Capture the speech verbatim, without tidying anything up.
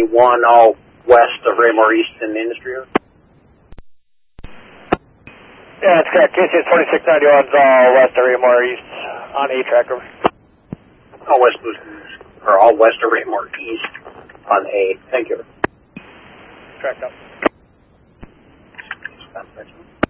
ninety-one, all west of Raymore East in Industry. Yeah, that's correct. K C S twenty-six ninety-one is all west of Raymore East on A track. Over. All west of, or all west of Raymore East on A. Thank you. Track up.